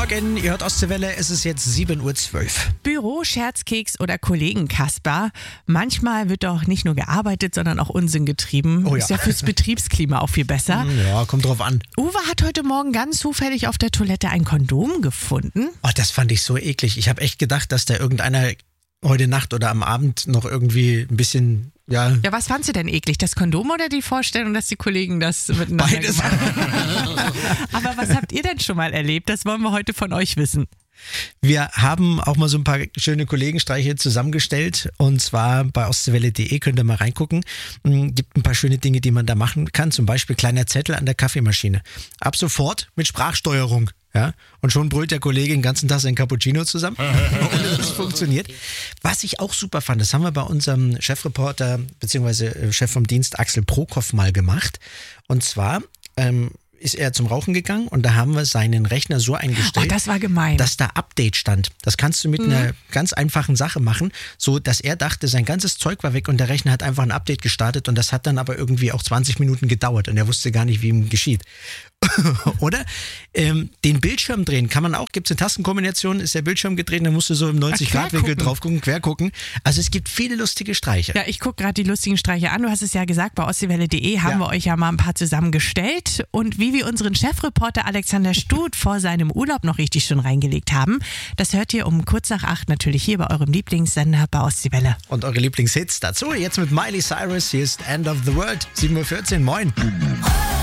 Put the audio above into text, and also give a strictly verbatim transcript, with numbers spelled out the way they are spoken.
Morgen, ihr hört Ostseewelle, es ist jetzt sieben Uhr zwölf. Büro, Scherzkeks oder Kollegenkasper. Manchmal wird doch nicht nur gearbeitet, sondern auch Unsinn getrieben. Oh ja. Ist ja fürs Betriebsklima auch viel besser. Ja, kommt drauf an. Uwe hat heute Morgen ganz zufällig auf der Toilette ein Kondom gefunden. Oh, das fand ich so eklig. Ich habe echt gedacht, dass da irgendeiner heute Nacht oder am Abend noch irgendwie ein bisschen, ja... Ja, was fandst du denn eklig? Das Kondom oder die Vorstellung, dass die Kollegen das miteinander Beides. gemacht haben? Aber was habt ihr denn schon mal erlebt? Das wollen wir heute von euch wissen. Wir haben auch mal so ein paar schöne Kollegenstreiche zusammengestellt und zwar bei ostseewelle punkt de, könnt ihr mal reingucken. Gibt ein paar schöne Dinge, die man da machen kann, zum Beispiel kleiner Zettel an der Kaffeemaschine. Ab sofort mit Sprachsteuerung. Ja, und schon brüllt der Kollege den ganzen Tag sein Cappuccino zusammen. Und das funktioniert. Was ich auch super fand, das haben wir bei unserem Chefreporter bzw. Chef vom Dienst Axel Prokop mal gemacht. Und zwar ähm, ist er zum Rauchen gegangen und da haben wir seinen Rechner so eingestellt, Oh, das war gemein. dass da Update stand. Das kannst du mit Mhm. einer ganz einfachen Sache machen, so dass er dachte, sein ganzes Zeug war weg und der Rechner hat einfach ein Update gestartet und das hat dann aber irgendwie auch zwanzig Minuten gedauert und er wusste gar nicht, wie ihm geschieht. Oder ähm, den Bildschirm drehen kann man auch, gibt es eine Tastenkombination, ist der Bildschirm gedreht, dann musst du so im neunzig Grad Winkel drauf gucken, quer gucken. Also es gibt viele lustige Streiche. Ja, ich gucke gerade die lustigen Streiche an. Du hast es ja gesagt, bei ostseewelle punkt de haben Ja. wir euch ja mal ein paar zusammengestellt. Und wie wir unseren Chefreporter Alexander Stut vor seinem Urlaub noch richtig schön reingelegt haben, das hört ihr um kurz nach acht natürlich hier bei eurem Lieblingssender bei Ostseewelle. Und eure Lieblingshits dazu, jetzt mit Miley Cyrus, hier ist End of the World, sieben Uhr vierzehn, moin.